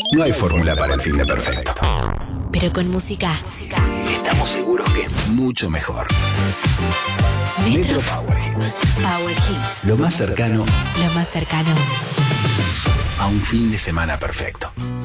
No hay fórmula para el fin de perfecto, pero con música estamos seguros que es mucho mejor. Metro Power Hits. Power Hits. Lo más cercano Lo más cercano a un fin de semana perfecto.